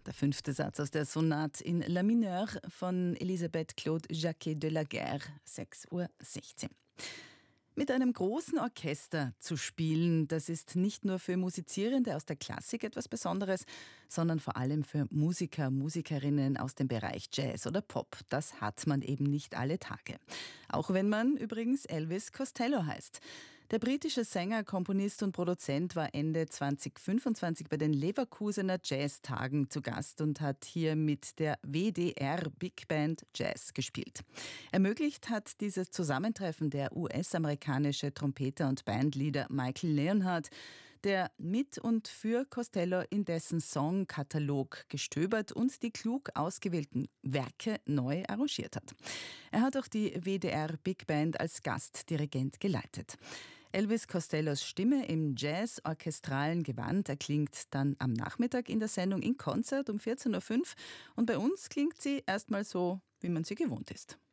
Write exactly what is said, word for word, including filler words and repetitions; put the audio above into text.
Der fünfte Satz aus der Sonate in La Mineur von Elisabeth Claude Jacquet de la Guerre, sechs Uhr sechzehn. Mit einem großen Orchester zu spielen, das ist nicht nur für Musizierende aus der Klassik etwas Besonderes, sondern vor allem für Musiker, Musikerinnen aus dem Bereich Jazz oder Pop. Das hat man eben nicht alle Tage. Auch wenn man übrigens Elvis Costello heißt. Der britische Sänger, Komponist und Produzent war Ende zwanzig fünfundzwanzig bei den Leverkusener Jazztagen zu Gast und hat hier mit der W D R Big Band Jazz gespielt. Ermöglicht hat dieses Zusammentreffen der U S-amerikanische Trompeter und Bandleader Michael Leonhard, der mit und für Costello in dessen Songkatalog gestöbert und die klug ausgewählten Werke neu arrangiert hat. Er hat auch die W D R Big Band als Gastdirigent geleitet. Elvis Costellos Stimme im Jazz-orchestralen Gewand erklingt dann am Nachmittag in der Sendung in Konzert um vierzehn Uhr fünf und bei uns klingt sie erstmal so, wie man sie gewohnt ist.